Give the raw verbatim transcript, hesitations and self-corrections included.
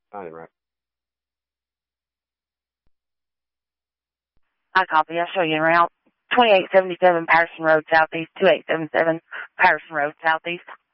Finding right. I copy. I'll show you en route. twenty-eight seventy-seven Patterson Road Southeast, two eight seven seven Patterson Road Southeast.